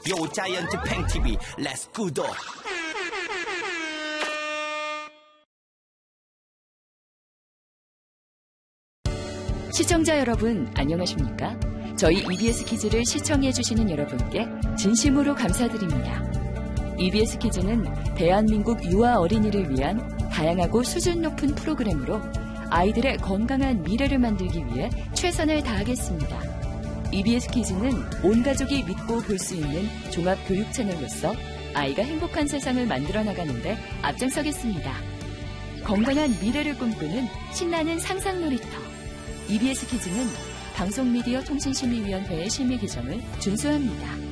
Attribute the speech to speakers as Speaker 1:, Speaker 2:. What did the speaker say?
Speaker 1: 요 자이언트 팽TV 렛츠 구독.
Speaker 2: 시청자 여러분 안녕하십니까? 저희 EBS 키즈를 시청해주시는 여러분께 진심으로 감사드립니다. EBS 키즈는 대한민국 유아 어린이를 위한 다양하고 수준 높은 프로그램으로 아이들의 건강한 미래를 만들기 위해 최선을 다하겠습니다. EBS 키즈는 온 가족이 믿고 볼 수 있는 종합 교육 채널로서 아이가 행복한 세상을 만들어 나가는데 앞장서겠습니다. 건강한 미래를 꿈꾸는 신나는 상상 놀이터. EBS 키즈는 방송미디어 통신심의위원회의 심의 규정을 준수합니다.